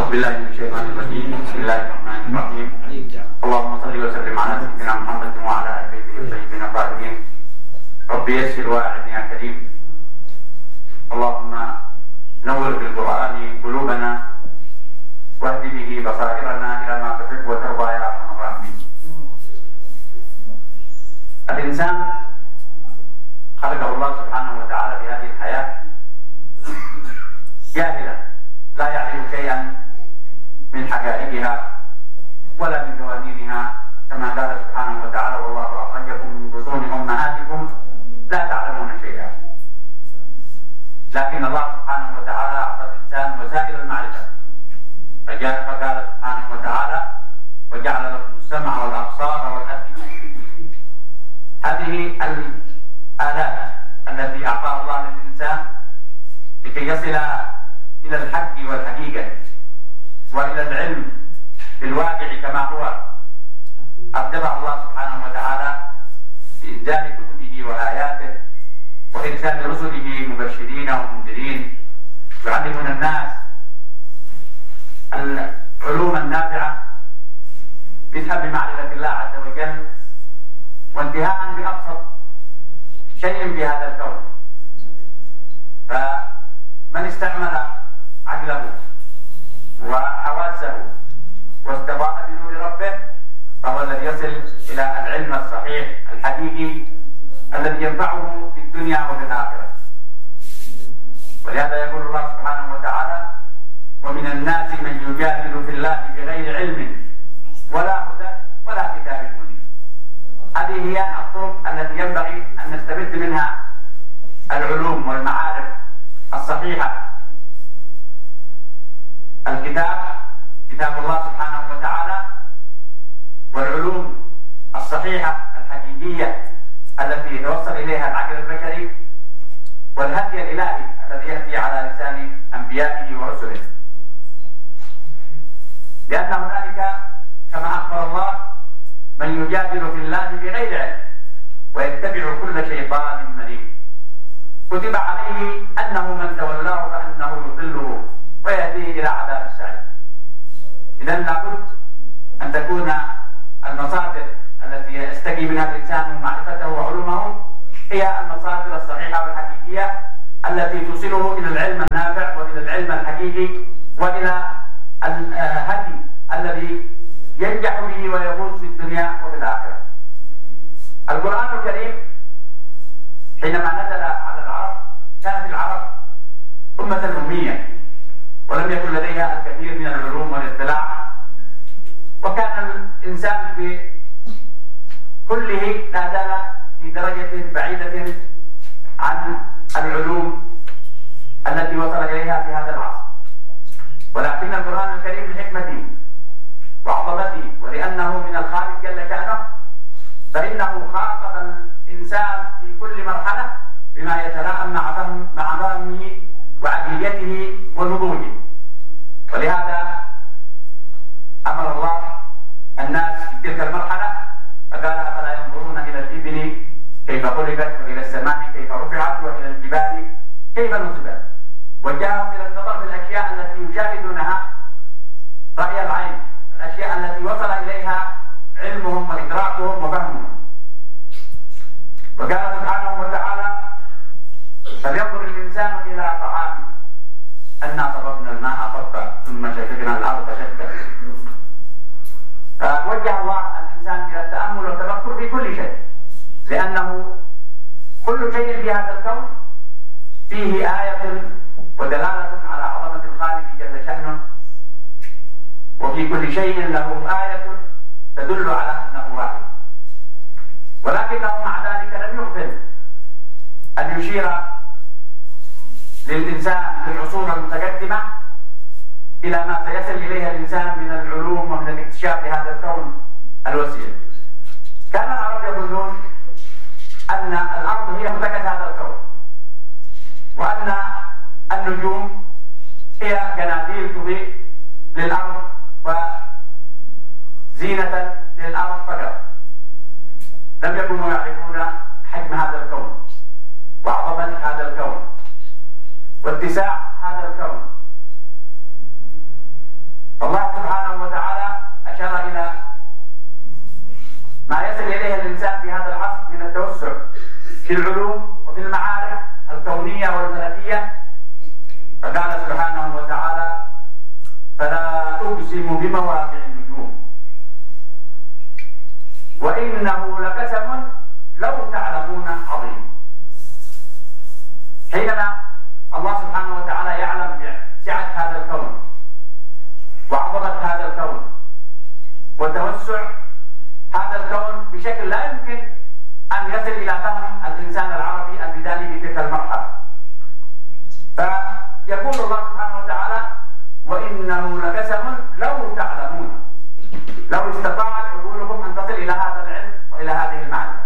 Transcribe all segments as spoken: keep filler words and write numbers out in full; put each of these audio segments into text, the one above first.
أعوذ بالله من الشيطان الرجيم. بسم الله الرحمن الرحيم. اللهم صل وسلم على سيدنا محمد وعلى آل بيته الطيبين الطاهرين. رب يسر واعن يا كريم. اللهم نور بالقرآن قلوبنا واهد به بصائرنا إلى ما تحب وترضى يا أرحم الراحمين. الإنسان خلقه الله سبحانه وتعالى في هذه الحياة جاهلا لا يعرف شيئا من حقائقها ولا من قوانينها، كما قال سبحانه وتعالى: والله أخرجكم من بطون أمهاتكم لا تعلمون شيئا. لكن الله سبحانه وتعالى أعطى الإنسان وسائل المعرفة، فجاء فقال سبحانه وتعالى: وجعل لكم السمع والأبصار والأفئدة. هذه الآلات التي أعطاها الله للإنسان لكي يصل إلى الحق والحقيقة وإلى العلم بالواقع كما هو، أبدلها الله سبحانه وتعالى بإنزال كتبه وآياته وإرسال رسله مبشرين ومنذرين يعلمون الناس العلوم النافعة بدءا بمعرفة الله عز وجل وانتهاء بأبسط شيء في هذا الكون. فمن استعمل عقله وحواسه واستضاء بنور ربه فهو الذي يصل إلى العلم الصحيح الحقيقي الذي ينفعه في الدنيا وفي الآخرة. ولهذا يقول الله سبحانه وتعالى: ومن الناس من يجادل في الله بغير علم ولا هدى ولا كتاب منير. هذه هي الطرق التي ينبغي أن نستمد منها العلوم والمعارف الصحيحة. الكتاب كتاب الله سبحانه وتعالى، والعلوم الصحيحة الحقيقية التي يتوصل إليها العقل البشري، والهدي الإلهي الذي يأتي على لسان أنبيائه ورسله. لأن هنالك كما أخبر الله من يجادل في الله بغير علم ويتبع كل شيطان مريد، كتب عليه أنه من تولاه فأنه يضله ويهديه إلى عذاب السعير. إذن لابد أن تكون المصادر التي يستقي منها الإنسان معرفته وعلومه هي المصادر الصحيحة والحقيقية التي توصله إلى العلم النافع وإلى العلم الحقيقي وإلى الهدي الذي ينجح به ويفوز في الدنيا وفي الآخرة. القرآن الكريم حينما نزل على العرب كانت العرب أمة أمية ولم يكن لديها الكثير من العلوم والاطلاع، وكان الإنسان بكله لا زال في درجة بعيدة عن العلوم التي وصل إليها في هذا العصر. ولكن القرآن الكريم لحكمته وعظمته ولأنه من الخالق جل شأنه فإنه خاطب الإنسان في كل مرحلة بما يتلائم مع فهم مع فهمه وعقليته ونضوجه. ولهذا أمر الله الناس في تلك المرحلة فقال: أفلا ينظرون إلى الإبل كيف خلقت وإلى السماء كيف رفعت وإلى الجبال كيف نصبت، وجاءهم إلى النظر في الأشياء التي يشاهدونها رأي العين، الأشياء التي وصل إليها علمهم وإدراكهم وفهمهم. وقال سبحانه وتعالى: فلينظر الإنسان إلى طعامه أنا صببنا الماء صبا ثم شققنا الأرض شقا. فوجه الله الإنسان إلى التأمل والتفكر في كل شيء، لأنه كل شيء في هذا الكون فيه آية ودلالة على عظمة الخالق جل شأنه، وفي كل شيء له آية تدل على أنه واحد. ولكنه مع ذلك لم يغفل أن يشير للإنسان في العصور المتقدمة إلى ما سيصل إليه الإنسان من العلوم ومن الاكتشاف لهذا الكون الوسيع. كان العرب يظنون أن الأرض هي مرتكز هذا الكون، وأن النجوم هي قناديل تضيء للأرض وزينة للأرض فقط. لم يكونوا يعرفون حجم هذا الكون وعظمة هذا الكون واتساع هذا الكون. في العلوم وفي المعارف الكونية والفلكية. فقال سبحانه وتعالى: فلا أقسم بمواقع النجوم وإنه لقسم لو تعلمون عظيم. حينما الله سبحانه وتعالى يعلم بسعة هذا الكون وعظمة هذا الكون وتوسع هذا الكون بشكل لا يمكن أن يصل إلى فهم الإنسان العربي البدائي في تلك المرحلة، فيقول الله سبحانه وتعالى: وإنه لقسم لو تعلمون، لو استطاعت عقولكم أن تصل إلى هذا العلم وإلى هذه المعرفة.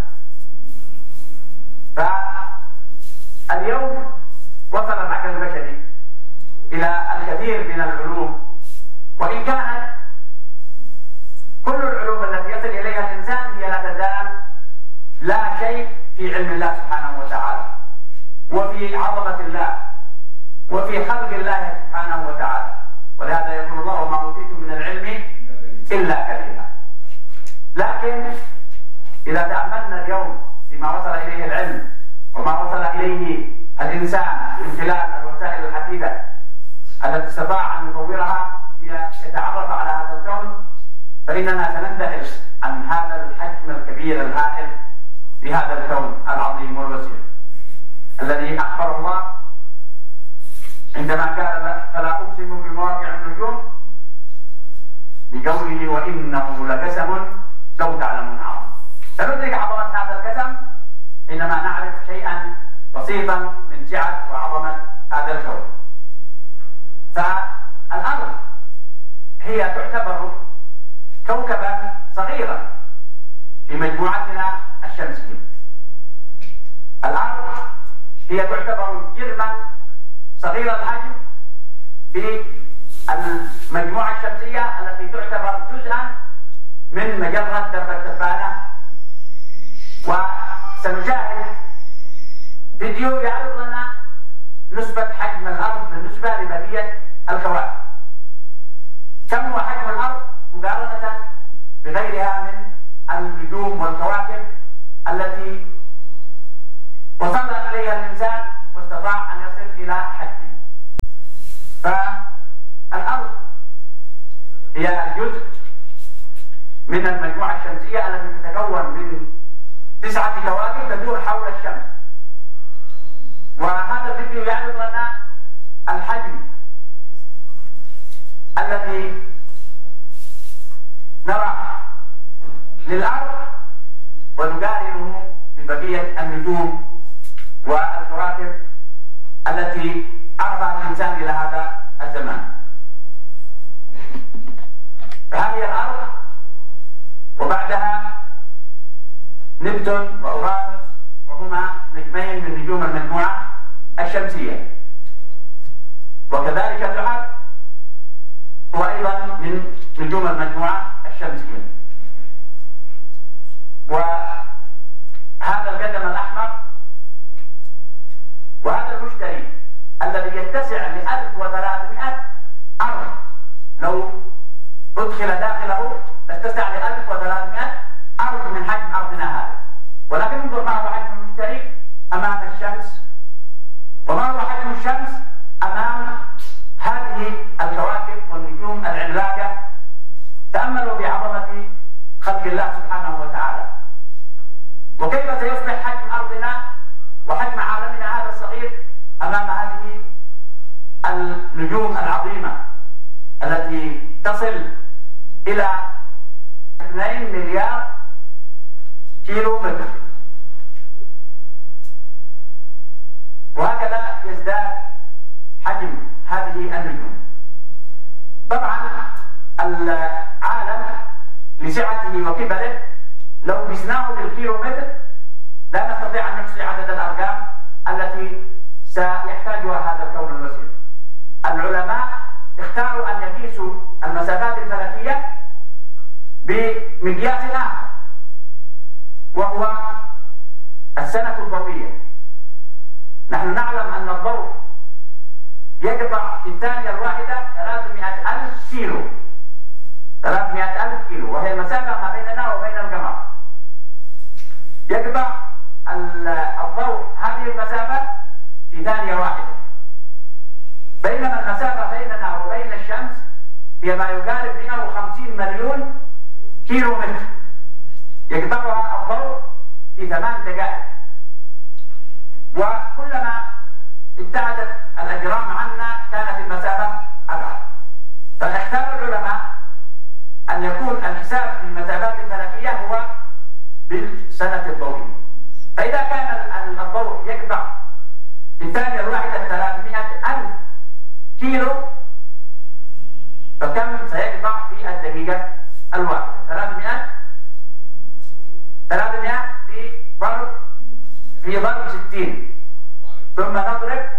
فاليوم وصل العقل البشري إلى الكثير من العلوم، وإن كانت كل العلوم التي يصل إليها الإنسان هي لا تزال لا شيء في علم الله سبحانه وتعالى وفي عظمة الله وفي خلق الله سبحانه وتعالى. ولهذا يقول الله: وما أوتيتم من العلم إلا قليلا. لكن إذا تأملنا اليوم فيما وصل إليه العلم وما وصل إليه الإنسان من خلال الوسائل الحديثة التي استطاع أن يطورها ليتعرف على هذا الكون، فإننا سنندهش عن هذا الحجم الكبير الهائل لهذا الكون العظيم والوسيع الذي أخبر الله عندما قال: فلا أقسم بمواقع النجوم بقوله: وإنه لقسم لو تعلمون عظيم. سندرك عظمة هذا القسم حينما نعرف شيئا بسيطا من سعة وعظمة هذا الكون. فالأرض هي تعتبر كوكبا صغيرا في مجموعتنا الشمسية. الأرض هي تعتبر جرما صغير الحجم في المجموعة الشمسية التي تعتبر جزءا من مجرة درب التبانة. وسنشاهد فيديو يعرض لنا نسبة حجم الأرض بالنسبة لبقية الكواكب. كم هو حجم الأرض مقارنة بغيرها من النجوم والكواكب التي وصل إليها الإنسان واستطاع أن يصل إلى حجمه. فالأرض هي جزء من المجموعة الشمسية التي تتكون من تسعة كواكب تدور حول الشمس. وهذا الفيديو يعرض لنا الحجم الذي نرى للأرض ونقارنه ببقية النجوم والكواكب التي عرضها الإنسان إلى هذا الزمان. فهذه الأرض وبعدها نبتون وأورانوس، وهما نجمين من نجوم المجموعة الشمسية. وكذلك زحل هو أيضا من نجوم المجموعة الشمسية. وهذا القدم الأحمر وهذا المشتري الذي يتسع ل ألف وثلاثمائة أرض، لو أدخل داخله تتسع ل ألف وثلاثمائة أرض من حجم أرضنا هذا. ولكن انظر ما هو حجم المشتري أمام الشمس وما هو حجم الشمس أمام هذه الكواكب والنجوم العملاقة. تأملوا بعظمة خلق الله سبحانه وتعالى، وكيف سيصبح حجم أرضنا وحجم عالمنا هذا الصغير أمام هذه النجوم العظيمة التي تصل إلى اثنين مليار كيلو متر. وهكذا يزداد حجم هذه النجوم. طبعا العالم لسعته وكبره لو قسناه بالكيلو متر لا نستطيع أن نحصي عدد الأرقام التي سيحتاجها هذا الكون الوسيع. العلماء اختاروا أن يقيسوا المسافات الفلكية بمقياس آخر وهو السنة الضوئية. نحن نعلم أن الضوء يقطع في الثانية الواحدة ثلاثمائة ألف كيلو ثلاثمائة ألف كيلو، وهي المسافة ما بيننا وبين القمر. يقطع الضوء هذه المسافة في ثانية واحدة، بينما المسافة بيننا وبين الشمس هي ما يقارب مئة وخمسين مليون كيلو متر، يقطعها الضوء في ثمان دقائق. وكلما ابتعدت الأجرام عنا كانت المسافة أبعد، فاختار العلماء أن يكون الحساب في المسافات الفلكية هو بالسنة الضوئية. فإذا كان الضوء يقطع في الثانية الواحدة ثلاثمائة ألف كيلو، فكم سيقطع في الدقيقة الواحدة؟ ثلاثمائة ثلاثمائة في ضرب في ضرب ستين، ثم نضرب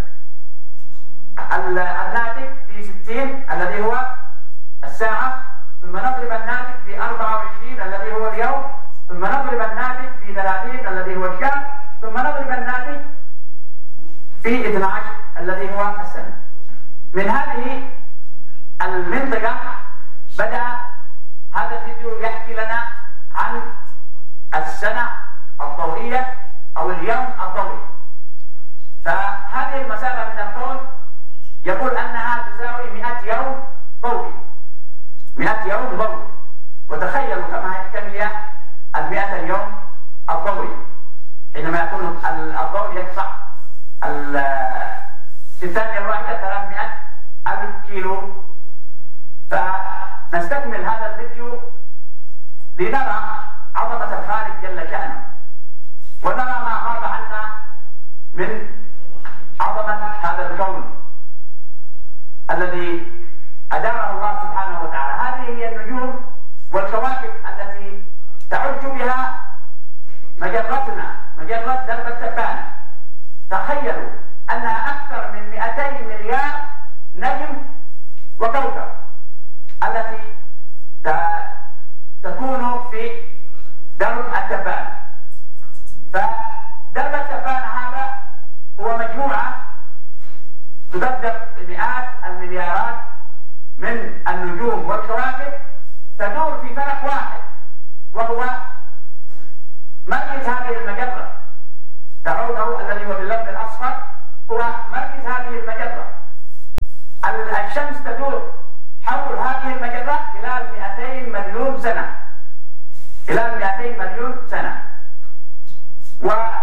الناتج في ستين الذي هو الساعة، ثم نضرب الناتج في أربعة وعشرين الذي هو اليوم، ثم نضرب الناتج في ثلاثين الذي هو الشهر، ثم نضرب الناتج في اثني عشر الذي هو السنة. من هذه المنطقة بدأ هذا الفيديو يحكي لنا عن السنة الضوئية أو اليوم الضوئي. فهذه المسافة من الكون يقول أنها تساوي مئة يوم ضوئي، مئة يوم ضوئي. وتخيلوا كم هي المئة اليوم الضوئي حينما يكون الضوء يقطع في الثانية الواحدة ثلاثمائة ألف كيلو. فنستكمل هذا الفيديو لنرى عظمة الخالق جل شأنه، ونرى ما غاب عنا من عظمة هذا الكون الذي أداره الله سبحانه وتعالى. هذه هي النجوم والكواكب التي تعج بها مجرتنا، مجرة درب التبانة. تخيلوا أنها أكثر من مئتي مليار نجم وكوكب التي تكون في درب التبانة. فدرب التبانة هذا هو مجموعة تقدر بمئات المليارات من النجوم والكواكب تدور في فلك واحد، وهو مركز هذه المجرة. ترونه الذي هو باللون الأصفر هو مركز هذه المجرة. الشمس تدور حول هذه المجرة خلال مئتين مليون سنة، خلال مئتين مليون سنة. وهذه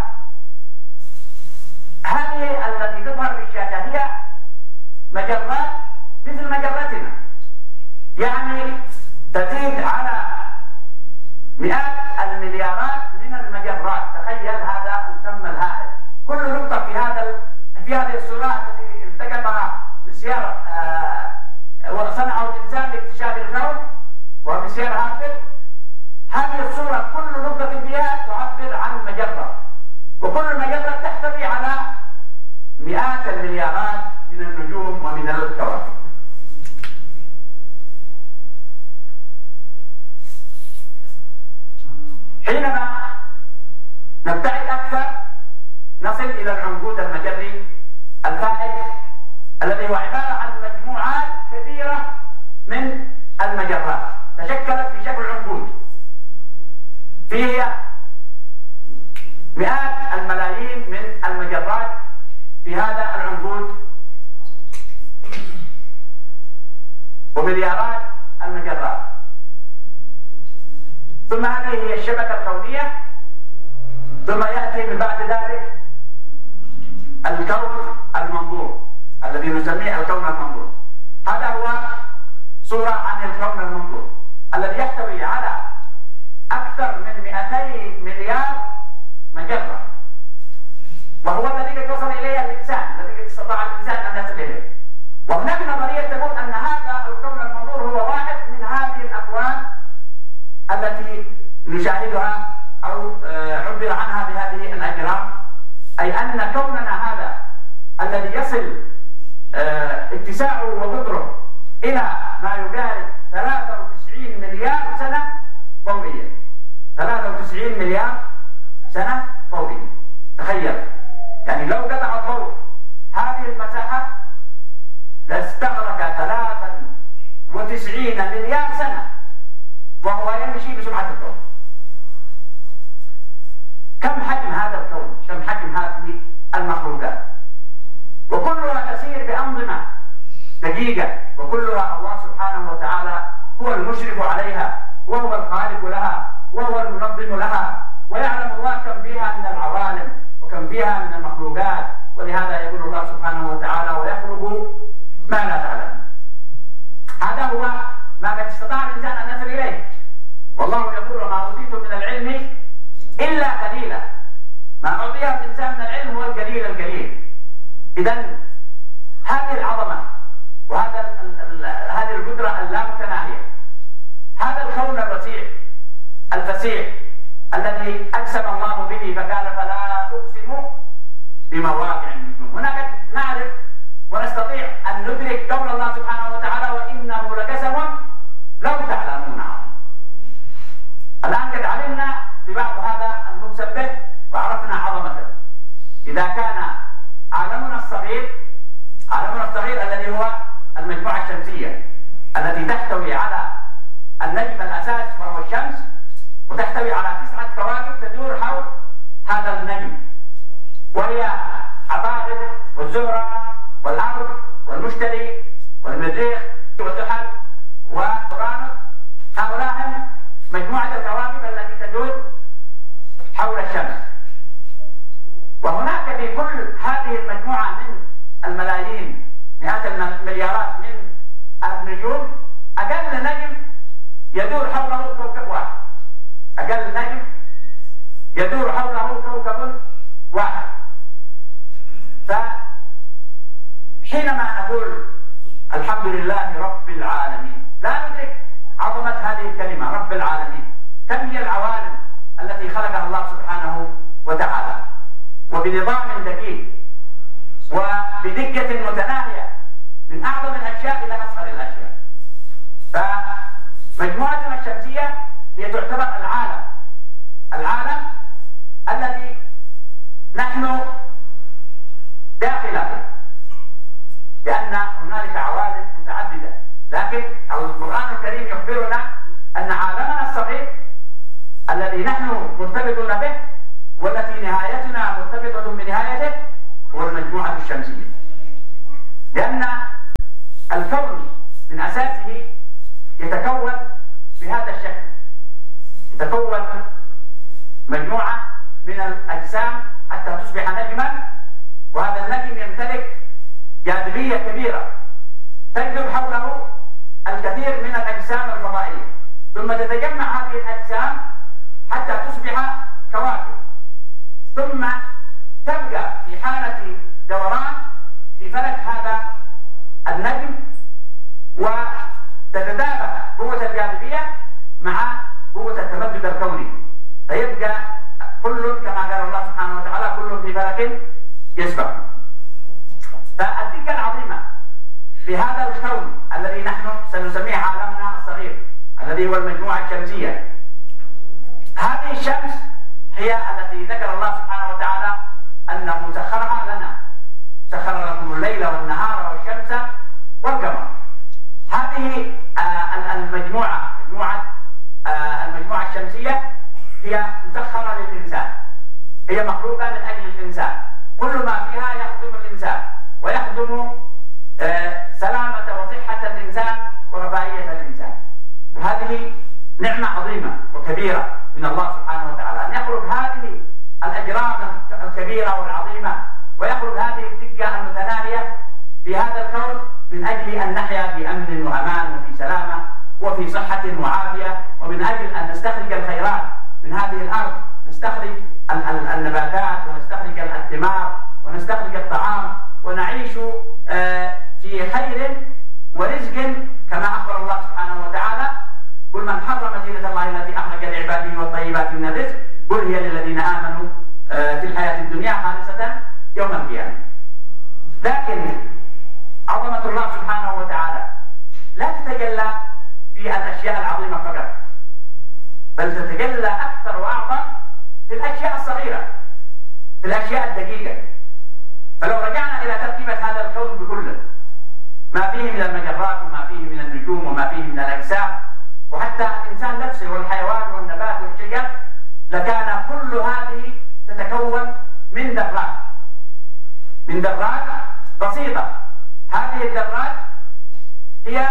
التي تظهر في الشاشة هي مجرات مثل مجرتنا، يعني تزيد على مئات المليارات من المجرات. تخيل هذا الكم الهائل. كل نقطة في هذا في هذه الصورة التي التقطها بسيارة آه وصنعه الإنسان لاكتشاف الكون وبسيارة هابل، هذه الصورة كل نقطة فيها تعبر عن مجرة، وكل مجرة تحتوي على مئات المليارات من النجوم ومن الكواكب. حينما نبتعد أكثر نصل إلى العنقود المجري الفائج الذي هو عبارة عن مجموعات كبيرة من المجرات تشكلت في شكل عنقود، فيه مئات الملايين من المجرات في هذا العنقود ومليارات المجرات. ثم هذه هي الشبكة الكونية، ثم يأتي من بعد ذلك الكون المنظور الذي نسميه الكون المنظور. هذا هو صورة عن الكون المنظور الذي يحتوي على أكثر من مئتي مليار مجرة، وهو الذي قد وصل إليه الإنسان، الذي قد استطاع الإنسان أن يصل إليه. وهناك نظرية تقول أن هذا الكون المنظور هو واحد من هذه الأكوان التي نشاهدها أو عبر عنها بهذه الأجرام، أي أن كوننا هذا الذي يصل اتساعه وقطره إلى ما يقارب ثلاثة وتسعين مليار سنة ضوئية، ثلاثة وتسعين مليار سنة ضوئية. تخيل، يعني لو قطع الضوء هذه المساحة لاستغرق ثلاثة وتسعين مليار سنة وهو يمشي بسرعة الضوء. كم حجم هذا الكون؟ المخلوقات، وكلها تسير بأنظمة دقيقة، وكلها الله سبحانه وتعالى هو المشرف عليها وهو الخالق لها وهو المنظم لها، ويعلم الله كم فيها من العوالم وكم فيها من المخلوقات. ولهذا يقول الله سبحانه وتعالى: ويخلق ما لا تعلم. هذا هو ما قد استطاع الإنسان أن يصل إليه، والله يقول: وما أوتيتم من العلم إلا قليلا. ما أعطيه الإنسان من العلم هو القليل القليل. إذن هذه العظمة وهذا هذه القدرة اللامتناهية، هذا الكون الوسيع الفسيح الذي أقسم الله به فقال: فلا أقسم بمواقع النجوم. هنا قد نعرف ونستطيع أن ندرك قول الله سبحانه وتعالى: وإنه لقسم لو تعلمون عظيم. الآن قد علمنا ببعض هذا المقسم به وعرفنا عظمته. إذا كان عالمنا الصغير عالمنا الصغير الذي هو المجموعة الشمسية التي تحتوي على النجم الأساس وهو الشمس، وتحتوي على تسعة كواكب تدور حول هذا النجم، وهي عطارد والزهرة والأرض والمشتري والمريخ وزحل وأورانوس. هؤلاء هم مجموعة الكواكب التي تدور حول الشمس. وهناك في كل هذه المجموعة من الملايين مئات المليارات من النجوم أقل نجم يدور حوله كوكب واحد. أقل نجم يدور حوله كوكب واحد. فحينما نقول الحمد لله رب العالمين لا ندرك عظمة هذه الكلمة رب العالمين. كم هي العوالم التي خلقها الله سبحانه وتعالى، وبنظام دقيق وبدقة متناهية من أعظم الأشياء إلى أصغر الأشياء. فمجموعتنا الشمسية هي تعتبر العالم العالم الذي نحن داخله، لأن هنالك عوالم متعددة، لكن القرآن الكريم يخبرنا أن عالمنا الصغير الذي نحن مرتبطون به والتي نهايتنا مرتبطة بنهايته هو المجموعة الشمسية. لأن الكون من أساسه يتكون بهذا الشكل، يتكون مجموعة من الأجسام حتى تصبح نجما، وهذا النجم يمتلك جاذبية كبيرة تجذب حوله الكثير من الأجسام الفضائية، ثم تتجمع هذه الأجسام حتى تصبح كواكب، ثم تبقى في حالة دوران في فلك هذا النجم، وتتدافع قوة الجاذبية مع قوة التمدد الكوني، فيبقى كل كما قال الله سبحانه وتعالى: كل في فلك يسبح. فالدقة العظيمة في هذا الكون الذي نحن سنسميه عالمنا الصغير الذي هو المجموعة الشمسية. هذه الشمس هي التي ذكر الله سبحانه وتعالى أنه سخرها لنا، سخر لكم الليل والنهار والشمس والقمر. هذه المجموعة مجموعة المجموعة الشمسية هي مسخرة للإنسان، هي مخلوقة من أجل الإنسان، كل ما فيها يخدم الإنسان ويخدم سلامة وصحة الإنسان ورفاهية الإنسان. وهذه نعمة عظيمة وكبيرة من الله سبحانه وتعالى أن يخلق هذه الأجرام الكبيرة والعظيمة ويخلق هذه الدقة المتناهية في هذا الكون من أجل أن نحيا في أمن وأمان وفي سلامة وفي صحة وعافية، ومن أجل أن نستخرج الخيرات من هذه الأرض، نستخرج النباتات ونستخرج الثمار ونستخرج الطعام ونعيش في خير ورزق كما أخبر الله سبحانه وتعالى: قل من حرم زينة الله التي أخرج لعباده والطيبات من الرزق قل هي للذين آمنوا في الحياة الدنيا خالصة يوم القيامة. لكن عظمة الله سبحانه وتعالى لا تتجلى في الأشياء العظيمة فقط، بل تتجلى أكثر وأعظم في الأشياء الصغيرة، في الأشياء الدقيقة. فلو رجعنا إلى تركيبة هذا الكون بكله، ما فيه من المجرات وما فيه من النجوم وما فيه من الأجسام وحتى الإنسان نفسه والحيوان والنبات والشجر، لكان كل هذه تتكون من ذرات، من ذرات بسيطة. هذه الذرات هي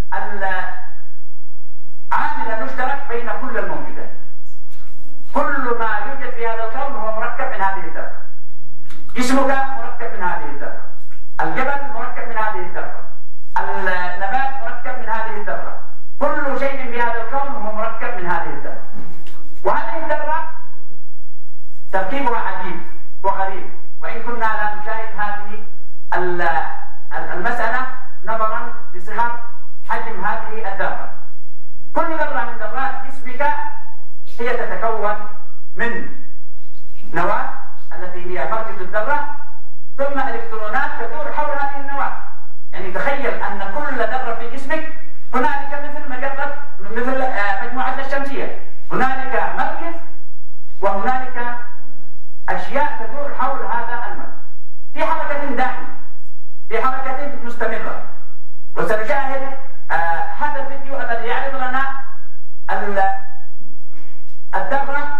العامل المشترك بين كل الموجودات. كل ما يوجد في هذا الكون هو مركب من هذه الذرة. جسمك مركب من هذه الذرة، الجبل مركب من هذه الذرة، النبات مركب من هذه الذرة، كل شيء في هذا الكون هو مركب من هذه الذرة. وهذه الذرة تركيبها عجيب وغريب، وإن كنا لا نشاهد هذه المسألة نظرا لصغر حجم هذه الذرة. كل ذرة من ذرات جسمك هي تتكون من نواة التي هي مركز الذرة، ثم إلكترونات تدور حول هذه النواة. يعني تخيل أن كل ذرة في جسمك هنالك مثل مجرة مثل مجموعة الشمسية، هنالك مركز وهنالك أشياء تدور حول هذا المركز في حركة دائمة، في حركة مستمرة. وسنشاهد آه هذا الفيديو الذي يعرض لنا الذرة،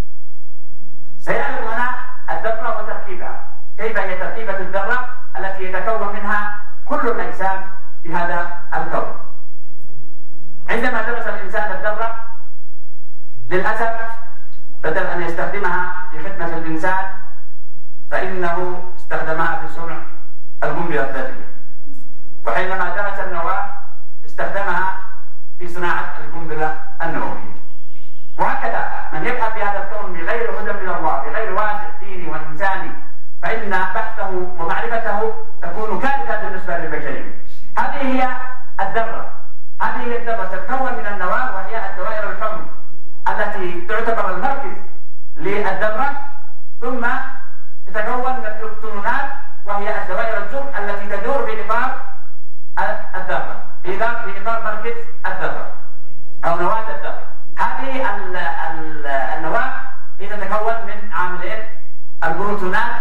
سيعرض لنا الذرة وتركيبها، كيف هي تركيبة الذرة التي يتكون منها كل الأجسام في هذا الكون. عندما درس الإنسان الذرة للأسف بدل أن يستخدمها في خدمة الإنسان فإنه استخدمها في صنع القنبلة الذرية، وحينما درس النواة استخدمها في صناعة القنبلة النووية. وهكذا من يبحث في هذا الكون بغير هدى من الله، بغير واسع ديني وإنساني، فإن بحثه ومعرفته تكون كارثة بالنسبة للبشرية. هذه هي الذرة، هذه هي الذرة تتكون من النواة وهي الدوائر الحمر التي تعتبر المركز للذرة، ثم تتكون من الإلكترونات وهي الدوائر الزر التي تدور في إطار الذرة، في إطار مركز الذرة أو نواة الذرة. هذه النواة هي تتكون من عاملين، البروتونات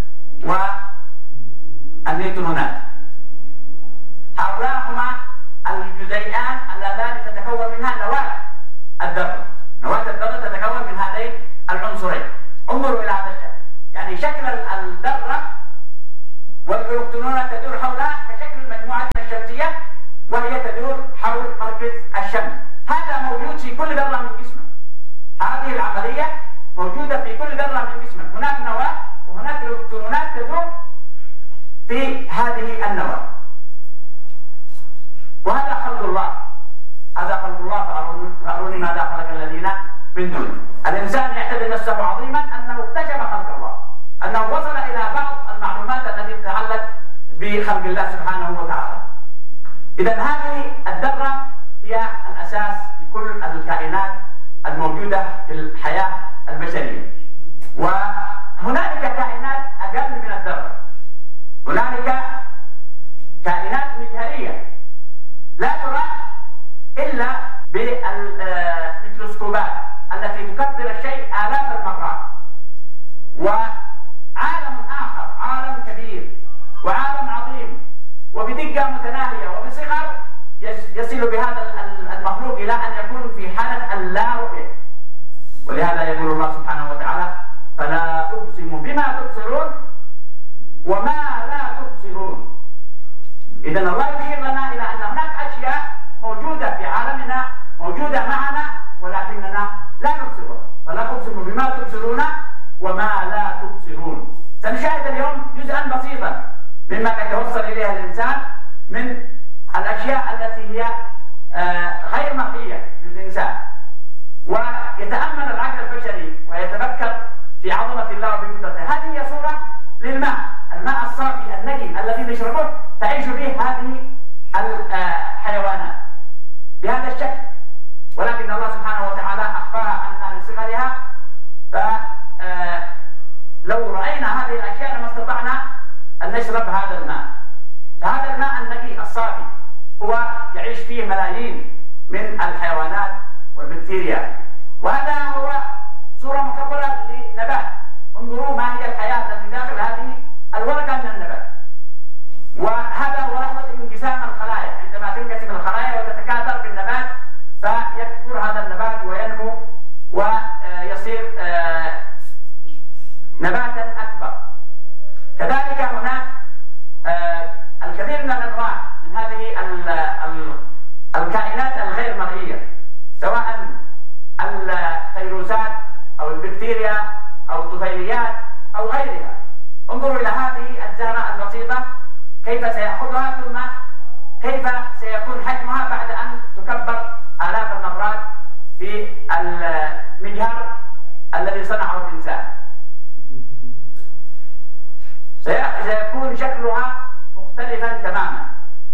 والنيوترونات. هؤلاء هما الجزيئان اللذان تتكون منها نواة الذرة. نواة الذرة تتكون من هذين العنصرين. انظروا إلى هذا الشكل، يعني شكل الذرة والإلكترونات تدور حولها كشكل المجموعة الشمسية وهي تدور حول مركز الشمس. هذا موجود في كل ذرة من جسمك. هذه العملية موجودة في كل ذرة من جسمك. هناك نواة وهناك إلكترونات تدور في هذه النواة. وهذا خلق الله، هذا خلق الله، فأروني ماذا خلق الذين من دونه. الإنسان يعتبر نفسه عظيما أنه اكتشف خلق الله، أنه وصل إلى بعض المعلومات التي تتعلق بخلق الله سبحانه وتعالى. إذن هذه الذرة هي الأساس لكل الكائنات الموجودة في الحياة البشرية. وهنالك كائنات أقل من الذرة، هنالك كائنات مجهرية لا ترى إلا بالميكروسكوبات التي تكبر الشيء آلاف المرات. وعالم آخر، عالم كبير وعالم عظيم وبدقة متناهية وبصغر يصل بهذا المخلوق إلى أن يكون في حالة اللا رؤية. ولهذا يقول الله سبحانه وتعالى: فلا أقسم بما تبصرون وما لا تبصرون. إذن الله يشير لنا إلى أن هناك أشياء موجودة في عالمنا، موجودة معنا، ولكننا لا نبصرها. فلا أقسم بما تبصرون وما لا تبصرون. سنشاهد اليوم جزءا بسيطا مما يتوصل إليه الإنسان من الأشياء التي هي غير مرئية للإنسان، ويتأمل العقل البشري ويتفكر في عظمة الله وبقدرته. هذه هي صورة للماء، الماء الصافي النقي الذي نشربه تعيش فيه هذه الحيوانات بهذا الشكل، ولكن الله سبحانه وتعالى أخفاها عنا لصغرها. فلو رأينا هذه الأشياء لما استطعنا أن نشرب هذا الماء. فهذا الماء النقي الصافي هو يعيش فيه ملايين من الحيوانات والبكتيريا. وهذا هو صورة مكبرة لنبات. انظروا ما هي الحياة التي داخل هذه الورقة من النبات. وهذا هو لحظة انقسام الخلايا، عندما تنقسم الخلايا وتتكاثر في النبات فيكبر هذا النبات وينمو ويصير نباتا أكبر. كذلك هناك آه الكثير من الأنواع من هذه ال ال الكائنات الغير مرئية، سواء الفيروسات أو البكتيريا أو الطفيليات أو غيرها. انظروا إلى هذه الزهرة البسيطة كيف سيأخذها، ثم كيف سيكون حجمها بعد أن تكبر آلاف المرات في المجهر الذي صنعه الإنسان. سيكون شكلها مختلفا تماما،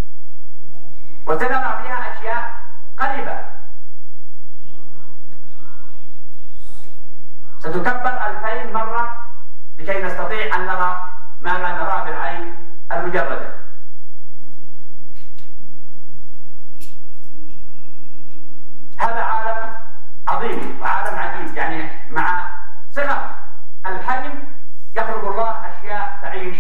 وسنرى فيها أشياء قريبة. ستكبر ألفين مرة لكي نستطيع أن نرى ما لا نراه بالعين المجردة. هذا عالم عظيم وعالم عجيب، يعني مع صغر الحجم يخلق الله أشياء تعيش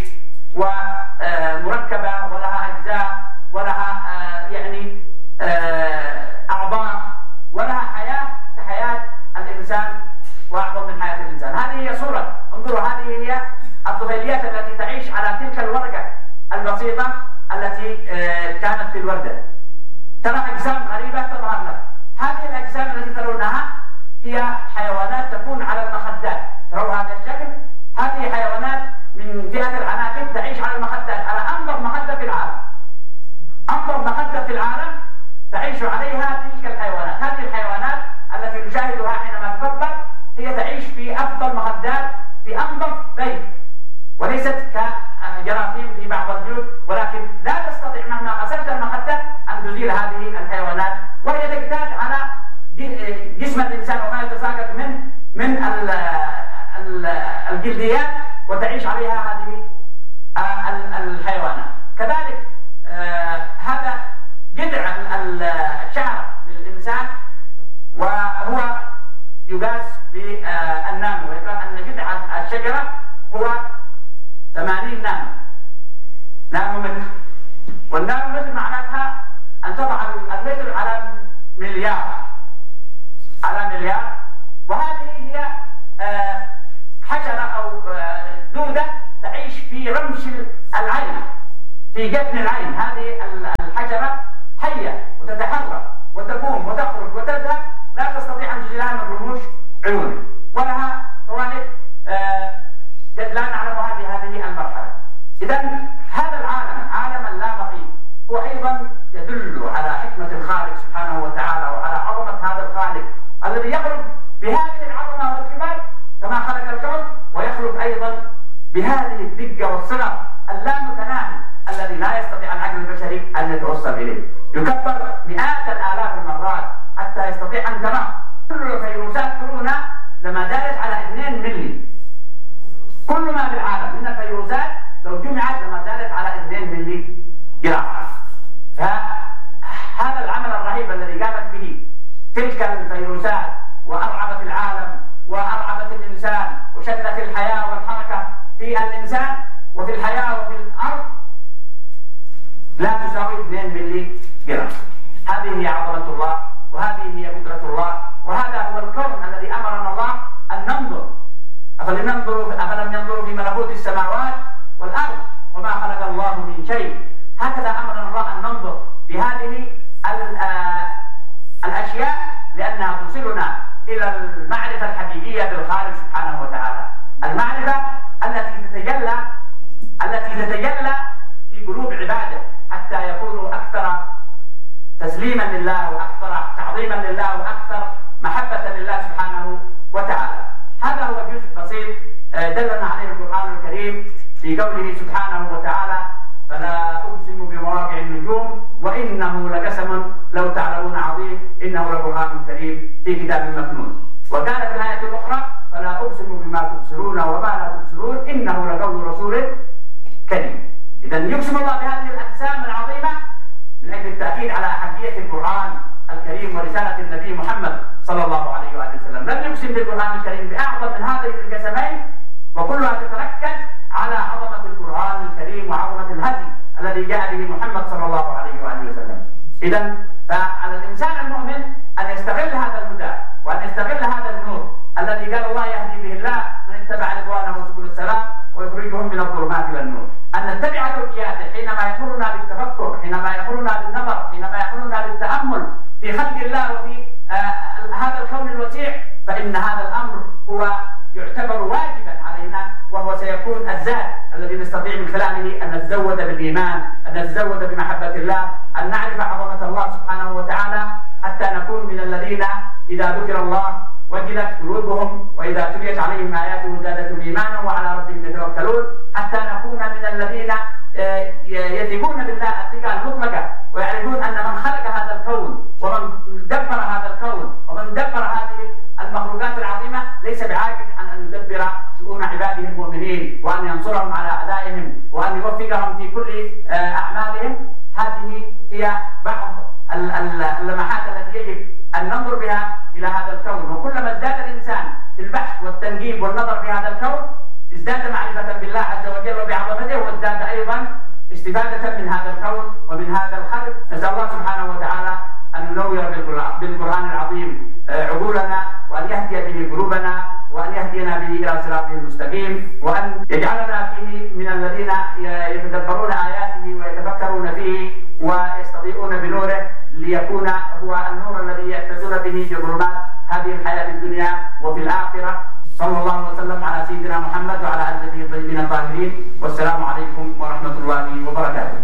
ومركبة ولها أجزاء ولها يعني أعضاء ولها حياة كحياة الإنسان وأعظم من حياة الإنسان. هذه هي صورة، انظروا هذه هي الطفيليات التي تعيش على تلك الورقة البسيطة التي كانت في الوردة. ترى أجسام غريبة تظهر لك. هذه الأجسام التي ترونها هي حيوانات تكون على المخدات. تروا هذا الشكل؟ هذه حيوانات من جهة العناكب تعيش على المخدات، على أنظف مخدة في العالم. أنظف مخدة في العالم تعيش عليها تلك الحيوانات. هذه الحيوانات التي نشاهدها حينما تكبر هي تعيش في أفضل مخدات في أنظف بيت، وليست كجراثيم في بعض البيوت، ولكن لا تستطيع مهما غسلت المخدة أن تزيل هذه الحيوانات، وهي تجتاز على جسم الإنسان وما يتساقط منه من الجلديات وتعيش عليها هذه الحيوانات. كذلك هذا جذع الشعر للإنسان، وهو يقاس بالنانو، ويقال أن جذع الشجرة هو ثمانين نانو نانو متر، والنانو متر معناتها أن تضع المتر على مليار على مليار. وهذه هي حشرة أو دودة تعيش في رمش العين، في جفن العين. هذه الحشرة حية وتتحرك وتقوم وتخرج وتذهب، لا تستطيع أن تجعلها من رموش عيون، ولها فوائد لا نعلمها في هذه المرحلة. إذن هذا العالم عالم اللامرئي هو أيضا يدل على حكمة الخالق سبحانه وتعالى وعلى عظمة هذا الخالق الذي يخلق بهذه العظمة والكبر كما خلق الكون، ويخلق أيضا بهذه الدقة والصغر اللامتناهي الذي لا يستطيع العقل البشري أن يتوصل إليه. يكبر مئات الآلاف المرات حتى يستطيع أن ترى. كل فيروسات كورونا لما زالت على اثنين ملي، كل ما في العالم من الفيروسات لو جمعت لما زالت على اثنين ملي جرام. فهذا العمل الرهيب الذي قامت به تلك الفيروسات وأرعبت العالم وأرعبت الإنسان وشلت الحياة والحركة في الإنسان وفي الحياة وفي الأرض لا تساوي اثنين ملي جرام. هذه هي عظمة الله، وهذه هي قدرة الله، وهذا هو الكون الذي أمرنا الله أن ننظر. أفلم ينظروا أفلم ينظروا في ملكوت السماوات والأرض وما خلق الله من شيء. هكذا أمرنا الله أن ننظر بهذه الأشياء لأنها توصلنا إلى المعرفة الحقيقية بالخالق سبحانه وتعالى، المعرفة التي تتجلى التي تتجلى في قلوب عباده حتى يكونوا أكثر تسليما لله وأكثر تعظيما لله وأكثر محبة لله سبحانه وتعالى. هذا هو جزء بسيط دلنا عليه القرآن الكريم في قوله سبحانه وتعالى: فلا أقسم بمواقع النجوم وإنه لقسم لو تعلمون عظيم إنه لقرآن كريم في كتاب مكنون. وقال في الآية الأخرى: فلا أقسم بما تبصرون وما لا تبصرون إنه لقول رسول كريم. إذا يقسم الله بهذه الأقسام العظيمة من أجل التأكيد على أهمية القرآن الكريم ورسالة النبي محمد صلى الله عليه وآله وسلم. لم يقسم بالقرآن الكريم بأعظم من هذه القسمين، وكلها تتركز على عظمة القرآن الكريم وعظمة الهدي الذي جاء به محمد صلى الله عليه وآله وسلم. إذا فعلى الإنسان المؤمن أن يستغل هذا الهدى وأن يستغل هذا النور الذي قال الله يهدي به الله من اتبع رضوانه سبل السلام ويخرجهم من الظلمات إلى فلكياته، حينما يأمرنا بالتفكر، حينما يأمرنا بالنظر، حينما يأمرنا بالتأمل في خلق الله وفي آه هذا الكون الوسيع، فإن هذا الأمر هو يعتبر واجبا علينا، وهو سيكون الزاد الذي نستطيع من خلاله أن نتزود بالإيمان، أن نتزود بمحبة الله، أن نعرف عظمة الله سبحانه وتعالى، حتى نكون من الذين إذا ذكر الله وجلت قلوبهم، وإذا تليت عليهم آياته زادتهم إيمانا وعلى ربهم يتوكلون، حتى نكون من الذين يثقون بالله الثقة المطلقة، ويعرفون أن من خلق هذا الكون ومن دبر هذا الكون ومن دبر هذه المخلوقات العظيمة ليس بعاجز عن أن يدبر شؤون عباده المؤمنين، وأن ينصرهم على أعدائهم، وأن يوفقهم في كل أعمالهم. هذه هي بعض اللمحات التي يجب أن ننظر بها إلى هذا الكون، وكلما ازداد الإنسان في البحث والتنقيب والنظر في هذا الكون ازداد معرفة بالله عز وجل وبعظمته، وازداد أيضا استفادة من هذا الكون ومن هذا الخلق. نسأل الله سبحانه وتعالى أن ننور بالقرآن العظيم عقولنا، وأن يهدي به قلوبنا، وأن يهدينا به إلى صراطه المستقيم، وأن يجعلنا فيه من الذين يتدبرون آياته ويتفكرون فيه ويستضيئون بنوره، ليكون هو النور الذي يهتدون به في ظلمات هذه الحياة الدنيا وفي الآخرة. صلى الله وسلم على سيدنا محمد وعلى آله الطيبين الطاهرين، والسلام عليكم ورحمة الله وبركاته.